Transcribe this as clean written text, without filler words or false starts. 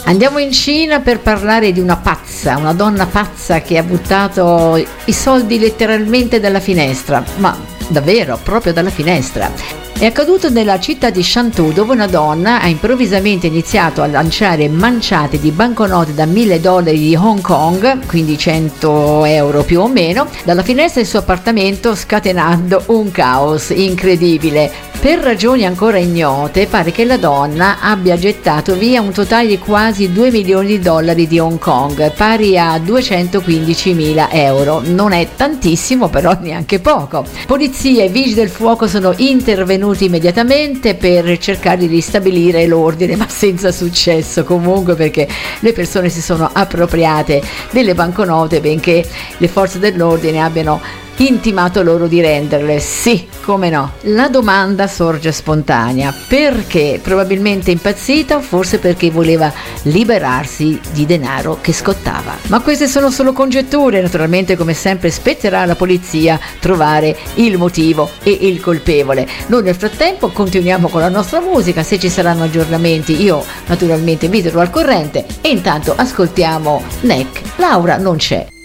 Andiamo in Cina per parlare di una pazza, una donna pazza che ha buttato i soldi letteralmente dalla finestra, ma davvero, proprio dalla finestra. È accaduto nella città di Shantou, dove una donna ha improvvisamente iniziato a lanciare manciate di banconote da $1.000 di Hong Kong, quindi 100 euro più o meno, dalla finestra del suo appartamento, scatenando un caos incredibile. Per ragioni ancora ignote, pare che la donna abbia gettato via un totale di quasi $2 milioni di Hong Kong, pari a 215.000 euro. Non è tantissimo, però neanche poco. Polizia e vigili del fuoco sono intervenuti immediatamente per cercare di ristabilire l'ordine, ma senza successo comunque, perché le persone si sono appropriate delle banconote, benché le forze dell'ordine abbiano intimato loro di renderle. Sì, come no. La domanda sorge spontanea: perché? Probabilmente impazzita, o forse perché voleva liberarsi di denaro che scottava. Ma queste sono solo congetture, naturalmente come sempre spetterà alla polizia trovare il motivo e il colpevole. Noi nel frattempo continuiamo con la nostra musica, se ci saranno aggiornamenti io naturalmente vi terrò al corrente, e intanto ascoltiamo Neck. Laura non c'è.